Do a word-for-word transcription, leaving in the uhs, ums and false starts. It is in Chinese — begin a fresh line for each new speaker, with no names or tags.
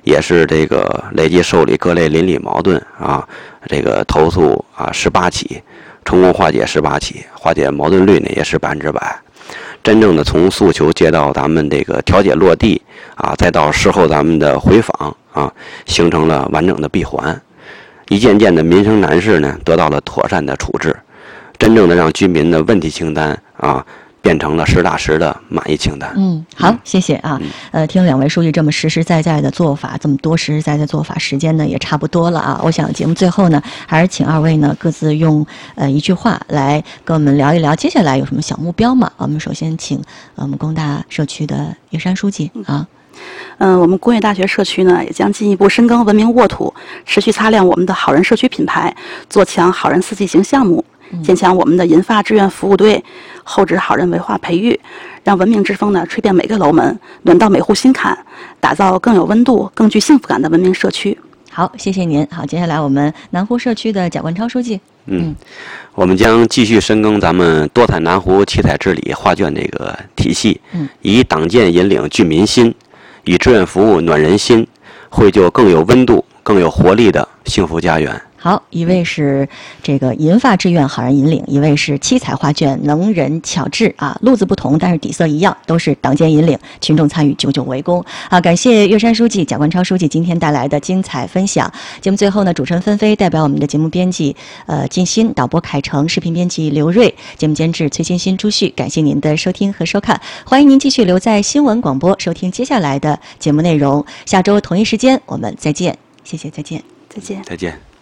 也是这个累计受理各类邻里矛盾啊，这个投诉啊十八起，成功化解十八起，化解矛盾率呢也是百分之百。真正的从诉求接到咱们这个调解落地啊，再到事后咱们的回访啊，形成了完整的闭环。一件件的民生难事呢得到了妥善的处置，真正的让居民的问题清单啊变成了实打实的满意清单。
嗯，好，谢谢啊。嗯、呃，听两位书记这么实实在在的做法，这么多实实在在做法，时间呢也差不多了啊。我想节目最后呢，还是请二位呢各自用呃一句话来跟我们聊一聊，接下来有什么小目标嘛？我们首先请呃我们工大社区的岳山书记啊。
嗯，我们工业大学社区呢，也将进一步深耕文明沃土，持续擦亮我们的好人社区品牌，做强好人四季行项目，坚强我们的银发志愿服务队，厚植好人文化培育，让文明之风呢吹遍每个楼门，暖到每户心坎，打造更有温度、更具幸福感的文明社区。
好，谢谢您。好，接下来我们南湖社区的贾冠超书记。
嗯，我们将继续深耕咱们多彩南湖七彩治理画卷这个体系，嗯，以党建引领聚民心，以志愿服务暖人心，绘就更有温度、更有活力的幸福家园。
好，一位是这个银发志愿好人引领，一位是七彩画卷能人巧治啊，路子不同，但是底色一样，都是党建引领，群众参与，久久为功。好，感谢岳山书记、贾冠超书记今天带来的精彩分享。节目最后呢，主持人纷飞代表我们的节目编辑呃金鑫、导播凯成、视频编辑刘瑞、节目监制崔欣欣、朱旭，感谢您的收听和收看，欢迎您继续留在新闻广播收听接下来的节目内容。下周同一时间我们再见，谢谢，再见，
再见，
再见。